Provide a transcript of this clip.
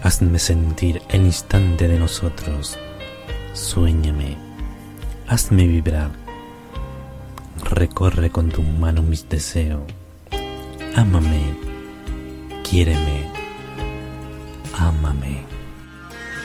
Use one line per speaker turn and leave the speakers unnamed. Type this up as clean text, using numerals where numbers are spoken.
Hazme sentir el instante de nosotros. Suéñame, hazme vibrar. Recorre con tus manos mis deseos. Ámame, quiéreme, ámame.